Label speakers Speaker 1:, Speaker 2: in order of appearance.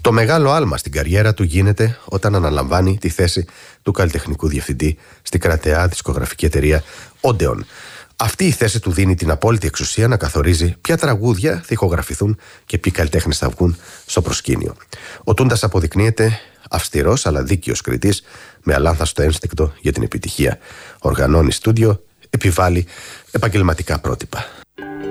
Speaker 1: Το μεγάλο άλμα στην καριέρα του γίνεται όταν αναλαμβάνει τη θέση του καλλιτεχνικού διευθυντή στην κρατεά δισκογραφική εταιρεία Odeon. Αυτή η θέση του δίνει την απόλυτη εξουσία να καθορίζει ποια τραγούδια θα ηχογραφηθούν και ποιοι καλλιτέχνες θα βγουν στο προσκήνιο. Ο Τούντας αποδεικνύεται αυστηρός αλλά δίκαιος κριτής με αλάνθαστο ένστικτο για την επιτυχία. Οργανώνει στούντιο, επιβάλλει επαγγελματικά πρότυπα.